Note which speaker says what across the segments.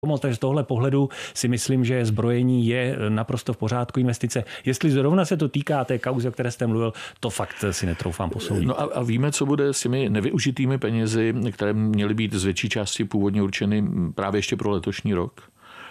Speaker 1: Takže z tohle pohledu si myslím, že zbrojení je naprosto v pořádku investice. Jestli zrovna se to týká té kauzy, o které jste mluvil, to fakt si netroufám posoudit.
Speaker 2: No a víme, co bude s těmi nevyužitými penězi, které měly být z větší části původně určeny právě ještě pro letošní rok?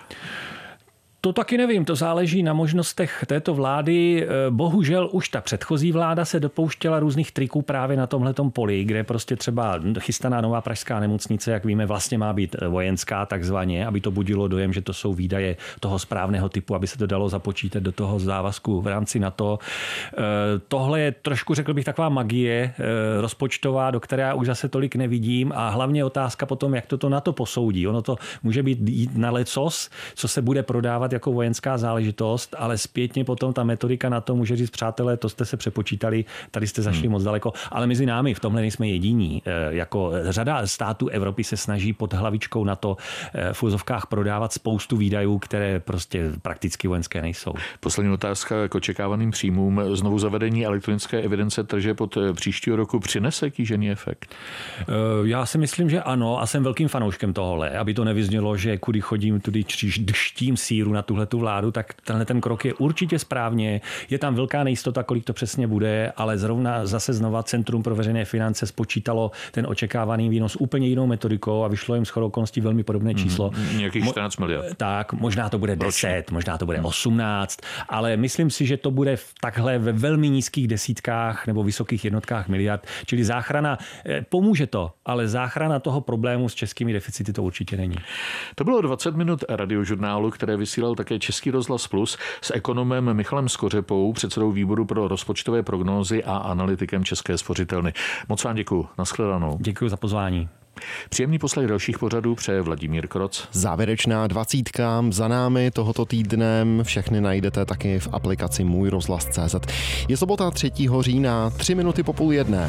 Speaker 1: To taky nevím, to záleží na možnostech této vlády. Bohužel už ta předchozí vláda se dopouštěla různých triků právě na tomhletom poli, kde prostě třeba chystaná nová pražská nemocnice, jak víme, vlastně má být vojenská takzvaně, aby to budilo dojem, že to jsou výdaje toho správného typu, aby se to dalo započítat do toho závazku v rámci NATO. Tohle je trošku, řekl bych, taková magie rozpočtová, do které já už zase tolik nevidím, a hlavně otázka potom, jak to NATO posoudí. Ono to může být jít na lecos, co se bude prodávat jako vojenská záležitost, ale zpětně potom ta metodika na to může říct: přátelé, to jste se přepočítali, tady jste zašli moc daleko, ale mezi námi v tomhle nejsme jediní. Jako řada států Evropy se snaží pod hlavičkou na to v úzovkách prodávat spoustu výdajů, které prostě prakticky vojenské nejsou.
Speaker 2: Poslední otázka k očekávaným příjmům. Znovu zavedení elektronické evidence tržeb od příštího roku přinese kýžený efekt?
Speaker 1: Já si myslím, že ano, a jsem velkým fanouškem tohohle, aby to nevyznělo, že kudy chodím, tudy dštím síru na tuhletu vládu, tak tenhle ten krok je určitě správně. Je tam velká nejistota, kolik to přesně bude, ale zrovna zase znova Centrum pro veřejné finance spočítalo ten očekávaný výnos úplně jinou metodikou a vyšlo jim shodou okolností velmi podobné číslo.
Speaker 2: Nějakých 14 miliard.
Speaker 1: Tak, možná to bude 10, možná to bude 18, ale myslím si, že to bude takhle ve velmi nízkých desítkách nebo vysokých jednotkách miliard, čili záchrana, pomůže to, ale záchrana toho problému s českými deficity to určitě není.
Speaker 2: To bylo 20 minut radiožurnálu, které vysílal také Český rozhlas Plus s ekonomem Michalem Skořepou, předsedou výboru pro rozpočtové prognózy a analytikem České spořitelny. Moc vám děkuju. Nashledanou.
Speaker 1: Děkuji za pozvání.
Speaker 2: Příjemný poslech dalších pořadů přeje Vladimír Kroc.
Speaker 3: Závěrečná 20 za námi tohoto týdnem. Všechny najdete taky v aplikaci Můj rozhlas.cz. Je sobota 3. října, 3 minuty po 12:30.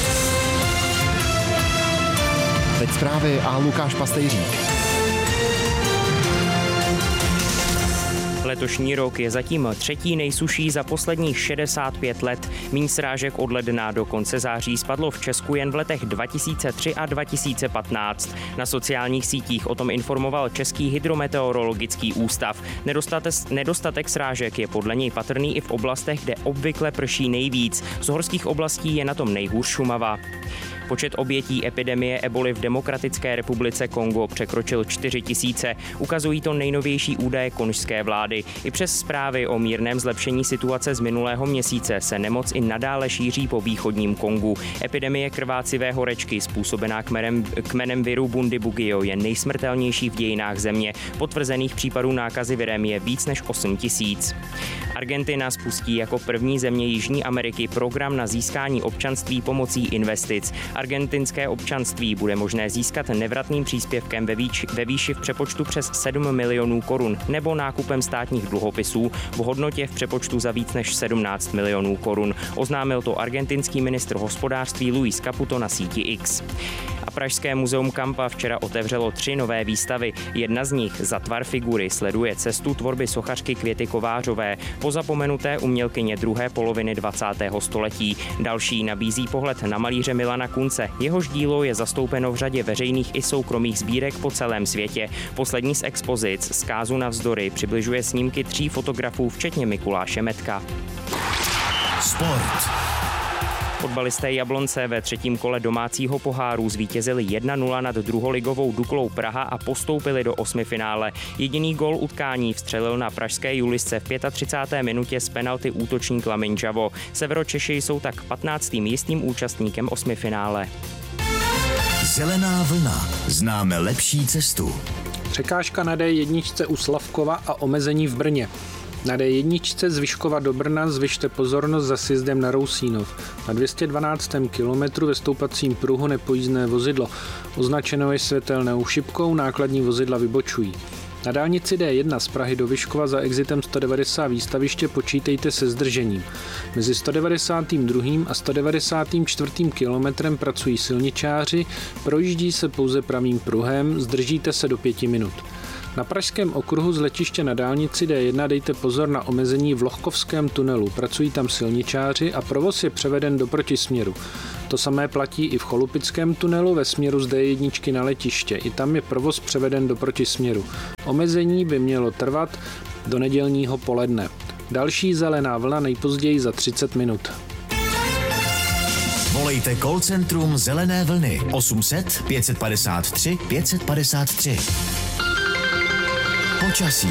Speaker 3: Teď zprávy a Lukáš Pastejřík.
Speaker 4: Letošní rok je zatím třetí nejsušší za posledních 65 let. Míň srážek od ledna do konce září spadlo v Česku jen v letech 2003 a 2015. Na sociálních sítích o tom informoval Český hydrometeorologický ústav. Nedostatek srážek je podle něj patrný i v oblastech, kde obvykle prší nejvíc. Z horských oblastí je na tom nejhůř Šumava. Počet obětí epidemie eboly v Demokratické republice Kongo překročil 4 000. Ukazují to nejnovější údaje konžské vlády. I přes zprávy o mírném zlepšení situace z minulého měsíce se nemoc i nadále šíří po východním Kongu. Epidemie krvácivé horečky způsobená kmenem viru Bundibugyo je nejsmrtelnější v dějinách země. Potvrzených případů nákazy virem je víc než 8 000. Argentina spustí jako první země Jižní Ameriky program na získání občanství pomocí investic. Argentinské občanství bude možné získat nevratným příspěvkem ve výši v přepočtu přes 7 milionů korun nebo nákupem státních dluhopisů v hodnotě v přepočtu za víc než 17 milionů korun. Oznámil to argentinský ministr hospodářství Luis Caputo na síti X. A Pražské muzeum Kampa včera otevřelo 3 nové výstavy. Jedna z nich, Za tvar figury, sleduje cestu tvorby sochařky Květy Kovářové, pozapomenuté umělkyně druhé poloviny 20. století. Další nabízí pohled na malíře Milana Kunce. Jehož dílo je zastoupeno v řadě veřejných i soukromých sbírek po celém světě. Poslední z expozic, Zkázu navzdory, přibližuje snímky 3 fotografů, včetně Mikuláše Metka.
Speaker 5: Sport.
Speaker 4: Fotbalisté Jablonce ve 3. kole domácího poháru zvítězili 1-0 nad druholigovou Duklou Praha a postoupili do 8finále. Jediný gól utkání vstřelil na pražské Julisce v 35. minutě z penalty útočník Lamin Javo. Severočeši jsou tak 15. jistým účastníkem 8finále.
Speaker 5: Zelená vlna. Známe lepší cestu.
Speaker 6: Překážka na D1 u Slavkova a omezení v Brně. Na D1 z Vyškova do Brna zvyšte pozornost za sjezdem na Rousínov. Na 212. kilometru ve stoupacím pruhu nepojízdné vozidlo. Označeno je světelnou šipkou, nákladní vozidla vybočují. Na dálnici D1 z Prahy do Vyškova za exitem 190 výstaviště počítejte se zdržením. Mezi 192. a 194. kilometrem pracují silničáři, projíždí se pouze pravým pruhem, zdržíte se do 5 minut. Na pražském okruhu z letiště na dálnici D1 dejte pozor na omezení v Lohkovském tunelu. Pracují tam silničáři a provoz je převeden do protisměru. To samé platí i v Cholupickém tunelu ve směru z D1 na letiště. I tam je provoz převeden do protisměru. Omezení by mělo trvat do nedělního poledne. Další zelená vlna nejpozději za 30 minut.
Speaker 5: Volejte call centrum Zelené vlny 800 553 553. Počasí.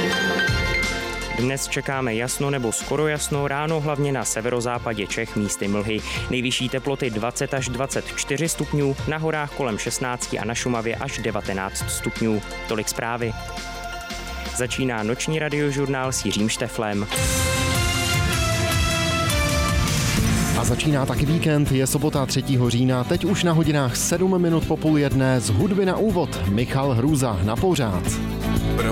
Speaker 4: Dnes čekáme jasno nebo skoro jasno, ráno hlavně na severozápadě Čech místy mlhy. Nejvyšší teploty 20 až 24 stupňů, na horách kolem 16 a na Šumavě až 19 stupňů. Tolik zprávy. Začíná noční radiožurnál s Jiřím Šteflem.
Speaker 3: A začíná taky víkend, je sobota 3. října, teď už na hodinách 7 minut po půl jedné, z hudby na úvod Michal Hrůza na pořád.